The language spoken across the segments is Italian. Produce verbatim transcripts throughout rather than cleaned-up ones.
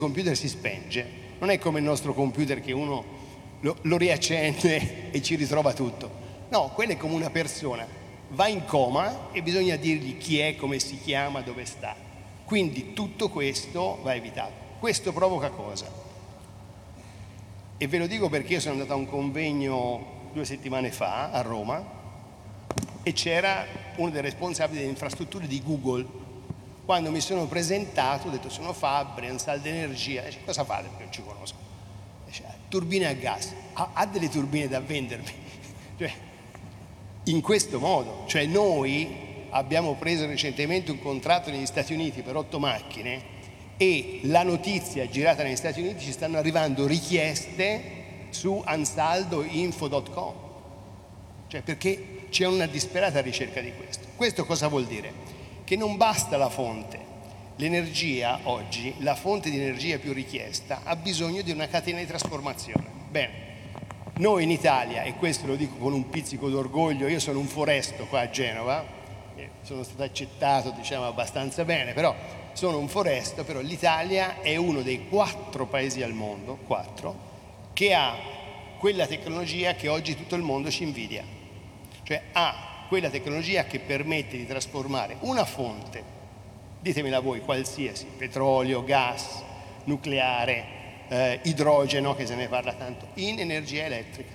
computer si spenge, non è come il nostro computer che uno lo, lo riaccende e ci ritrova tutto. No, quello è come una persona, va in coma e bisogna dirgli chi è, come si chiama, dove sta. Quindi tutto questo va evitato. Questo provoca cosa? E ve lo dico perché io sono andato a un convegno due settimane fa a Roma e c'era uno dei responsabili delle infrastrutture di Google. Quando mi sono presentato ho detto sono Fabri, Ansaldo Energia. Dice, cosa fate? Perché non ci conosco. Dice, turbine a gas. Ha, ha delle turbine da vendermi? Cioè, in questo modo, cioè noi abbiamo preso recentemente un contratto negli Stati Uniti per otto macchine e la notizia girata negli Stati Uniti, ci stanno arrivando richieste su ansaldo info punto com, cioè perché c'è una disperata ricerca di questo. Questo cosa vuol dire? Che non basta la fonte. L'energia oggi, la fonte di energia più richiesta, ha bisogno di una catena di trasformazione. Bene, noi in Italia, e questo lo dico con un pizzico d'orgoglio, io sono un foresto qua a Genova, sono stato accettato diciamo abbastanza bene, però sono un foresto, però l'Italia è uno dei quattro paesi al mondo, quattro, che ha quella tecnologia che oggi tutto il mondo ci invidia, cioè ha quella tecnologia che permette di trasformare una fonte, ditemela voi, qualsiasi, petrolio, gas, nucleare, eh, idrogeno, che se ne parla tanto, in energia elettrica.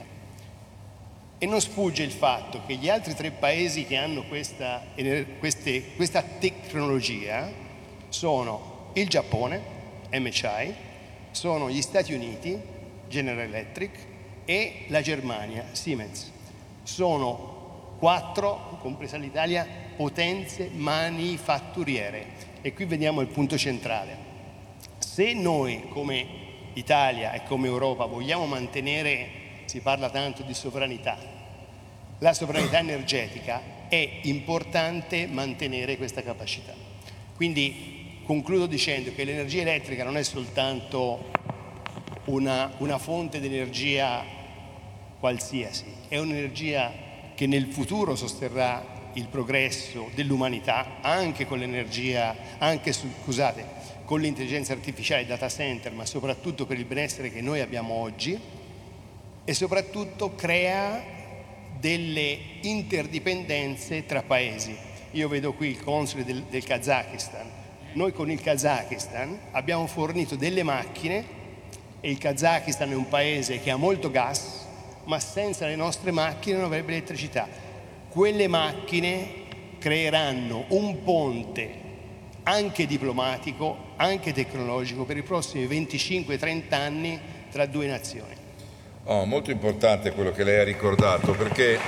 E non sfugge il fatto che gli altri tre paesi che hanno questa, queste, questa tecnologia sono il Giappone, M C I, sono gli Stati Uniti, General Electric, e la Germania, Siemens. Sono quattro, compresa l'Italia, potenze manifatturiere. E qui vediamo il punto centrale. Se noi come Italia e come Europa vogliamo mantenere, si parla tanto di sovranità, la sovranità energetica, è importante mantenere questa capacità. Quindi concludo dicendo che l'energia elettrica non è soltanto una, una fonte di energia qualsiasi, è un'energia che nel futuro sosterrà il progresso dell'umanità anche con l'energia, anche su, scusate, con l'intelligenza artificiale, i data center, ma soprattutto per il benessere che noi abbiamo oggi, e soprattutto crea delle interdipendenze tra paesi. Io vedo qui il console del, del Kazakistan. Noi con il Kazakistan abbiamo fornito delle macchine e il Kazakistan è un paese che ha molto gas, ma senza le nostre macchine non avrebbe elettricità. Quelle macchine creeranno un ponte anche diplomatico, anche tecnologico per i prossimi venticinque trenta anni tra due nazioni. Oh, molto importante quello che lei ha ricordato, perché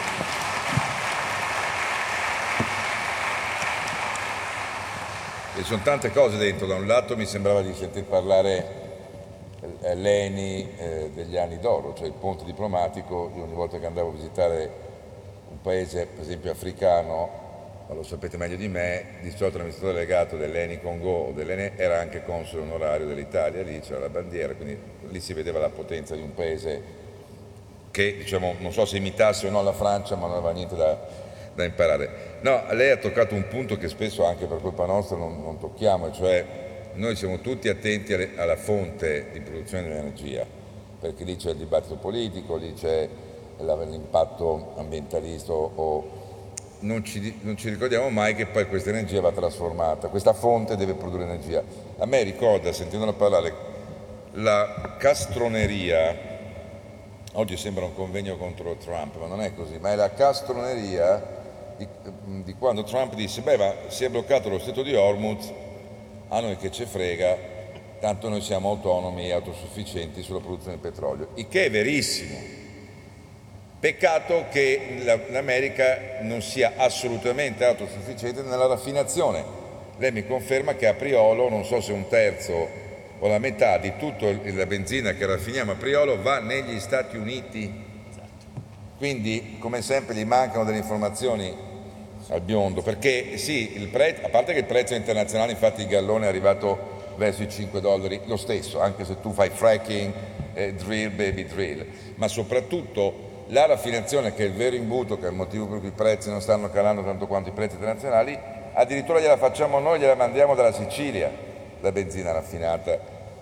ci sono tante cose dentro. Da un lato mi sembrava di sentir parlare l'E N I eh, degli anni d'oro, cioè il ponte diplomatico. Io ogni volta che andavo a visitare un paese, per esempio africano, ma lo sapete meglio di me, di solito l'amministratore delegato dell'E N I Congo o dell'E N I era anche console onorario dell'Italia, lì c'era la bandiera, quindi lì si vedeva la potenza di un paese che, diciamo, non so se imitasse o no la Francia, ma non aveva niente da, da imparare. No, lei ha toccato un punto che spesso anche per colpa nostra non, non tocchiamo, cioè noi siamo tutti attenti alle, alla fonte di produzione dell'energia, perché lì c'è il dibattito politico, lì c'è l'impatto ambientalista, o non ci, non ci ricordiamo mai che poi questa energia va trasformata, questa fonte deve produrre energia. A me ricorda, sentendola parlare, la castroneria, oggi sembra un convegno contro Trump, ma non è così, ma è la castroneria di, di quando Trump disse, beh, ma si è bloccato lo stretto di Hormuz, a noi che ce frega, tanto noi siamo autonomi e autosufficienti sulla produzione del petrolio, il che è verissimo. Peccato che l'America non sia assolutamente autosufficiente nella raffinazione. Lei mi conferma che a Priolo, non so se un terzo o la metà di tutta la benzina che raffiniamo a Priolo va negli Stati Uniti. Quindi, come sempre, gli mancano delle informazioni al biondo, perché sì, il prezzo, a parte che il prezzo internazionale, infatti il gallone è arrivato verso i cinque dollari, lo stesso, anche se tu fai fracking, eh, drill, baby drill, ma soprattutto la raffinazione, che è il vero imbuto, che è il motivo per cui i prezzi non stanno calando tanto quanto i prezzi internazionali, addirittura gliela facciamo noi, gliela mandiamo dalla Sicilia, la benzina raffinata